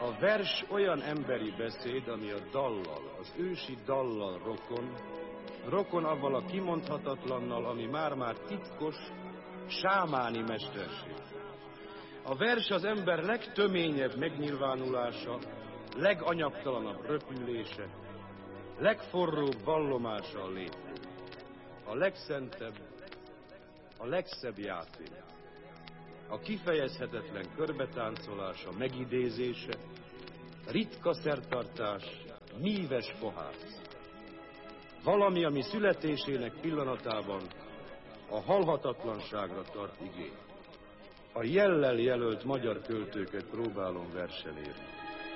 A vers olyan emberi beszéd, ami a dallal, az ősi dallal rokon avval a kimondhatatlannal, ami már-már titkos, sámáni mesterség. A vers az ember legtöményebb megnyilvánulása, leganyagtalanabb röpülése, legforróbb vallomása a létről. A legszentebb, a legszebb játék. A kifejezhetetlen körbetáncolása, megidézése, ritka szertartás, míves pohárc. Valami, ami születésének pillanatában a halhatatlanságra tart igényt. A jellel jelölt magyar költőket próbálom versen írni.